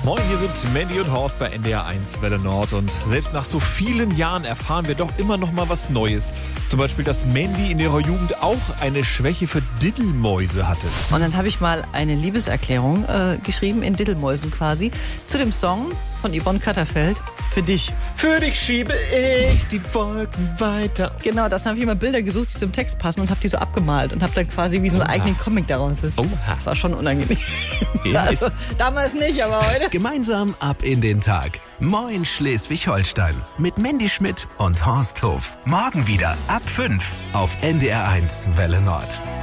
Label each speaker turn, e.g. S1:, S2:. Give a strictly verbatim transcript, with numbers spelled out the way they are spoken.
S1: Moin, hier sind Mandy und Horst bei N D R eins Welle Nord. Und selbst nach so vielen Jahren erfahren wir doch immer noch mal was Neues. Zum Beispiel, dass Mandy in ihrer Jugend auch eine Schwäche für Diddelmäuse hatte.
S2: Und dann habe ich mal eine Liebeserklärung äh, geschrieben, in Diddelmäusen quasi, zu dem Song von Yvonne Katterfeld, Für dich.
S1: Für dich schiebe ich die Wolken weiter.
S2: Genau, das habe ich immer Bilder gesucht, die zum Text passen und habe die so abgemalt und habe dann quasi wie so einen
S1: Oha.
S2: eigenen Comic daraus. Das, das war schon unangenehm. Also, damals nicht, aber heute.
S3: Gemeinsam ab in den Tag. Moin Schleswig-Holstein mit Mandy Schmidt und Horst Hof. Morgen wieder ab fünf auf N D R eins Welle Nord.